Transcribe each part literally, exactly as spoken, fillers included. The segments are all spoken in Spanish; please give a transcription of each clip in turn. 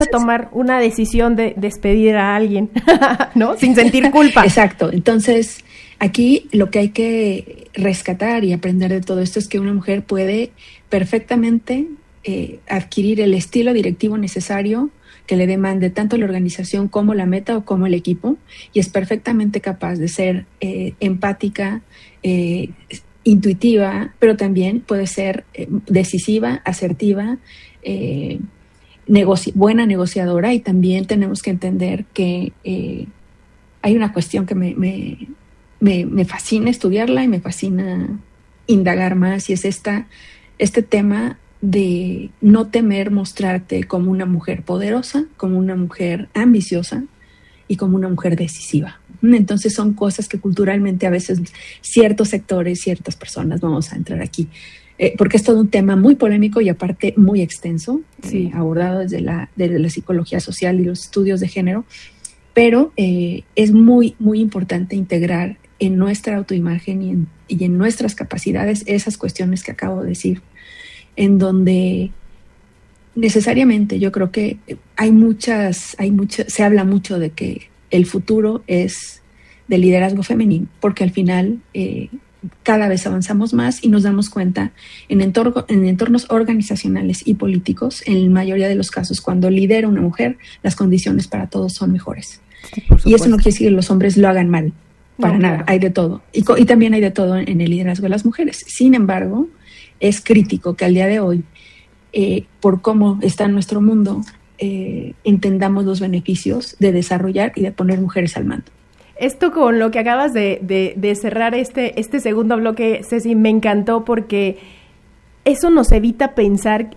Entonces, tomar una decisión de despedir a alguien, ¿no? Sin sentir culpa. Exacto. Entonces, aquí lo que hay que rescatar y aprender de todo esto es que una mujer puede perfectamente eh, adquirir el estilo directivo necesario que le demande tanto la organización como la meta o como el equipo, y es perfectamente capaz de ser eh, empática, eh, intuitiva, pero también puede ser eh, decisiva, asertiva, eh, negoci- buena negociadora, y también tenemos que entender que eh, hay una cuestión que me, me, me, me fascina estudiarla y me fascina indagar más, y es esta, este tema de no temer mostrarte como una mujer poderosa, como una mujer ambiciosa y como una mujer decisiva. Entonces son cosas que culturalmente a veces ciertos sectores, ciertas personas, vamos a entrar aquí, eh, porque es todo un tema muy polémico y aparte muy extenso, sí. eh, abordado desde la, desde la psicología social y los estudios de género, pero eh, es muy, muy importante integrar en nuestra autoimagen y en, y en nuestras capacidades esas cuestiones que acabo de decir, en donde necesariamente yo creo que hay muchas, hay mucho, se habla mucho de que el futuro es del liderazgo femenino, porque al final eh, cada vez avanzamos más y nos damos cuenta en, entorno, en entornos organizacionales y políticos, en la mayoría de los casos, cuando lidera una mujer, las condiciones para todos son mejores. Sí, y eso no quiere decir que los hombres lo hagan mal, para no, nada, claro. Hay de todo. Y, y también hay de todo en el liderazgo de las mujeres. Sin embargo, es crítico que al día de hoy, eh, por cómo está nuestro mundo, eh, entendamos los beneficios de desarrollar y de poner mujeres al mando. Esto con lo que acabas de, de, de cerrar este, este segundo bloque, Ceci, me encantó porque eso nos evita pensar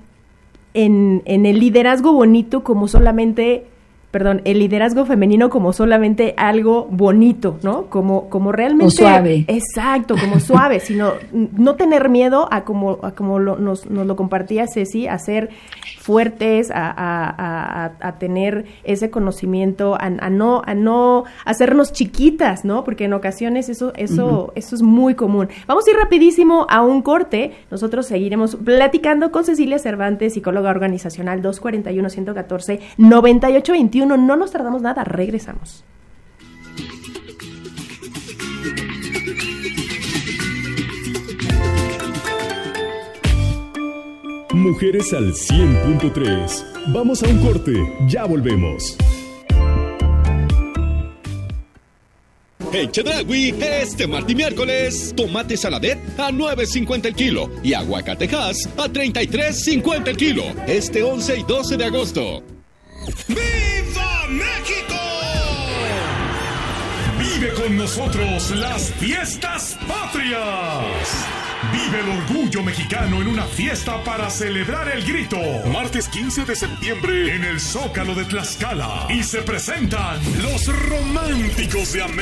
en, en el liderazgo bonito como solamente... Perdón, el liderazgo femenino como solamente algo bonito, ¿no? Como, como realmente... O suave. Exacto, como suave, sino no tener miedo a como, a como lo, nos, nos lo compartía Ceci, a ser fuertes, a, a, a, a tener ese conocimiento, a, a no a no hacernos chiquitas, ¿no? Porque en ocasiones eso eso uh-huh. eso es muy común. Vamos a ir rapidísimo a un corte. Nosotros seguiremos platicando con Cecilia Cervantes, psicóloga organizacional, dos cuatro uno, uno uno cuatro, nueve ocho dos uno. No nos tardamos nada, regresamos. Mujeres al cien punto tres. Vamos a un corte, ya volvemos. En Chedraui, este martes y miércoles, tomate saladet a nueve cincuenta el kilo y aguacatejas a treinta y tres cincuenta el kilo. Este once y doce de agosto. ¡Viva México! Vive con nosotros las fiestas patrias. Vive el orgullo mexicano en una fiesta para celebrar el grito. Martes quince de septiembre en el Zócalo de Tlaxcala. Y se presentan los románticos de América.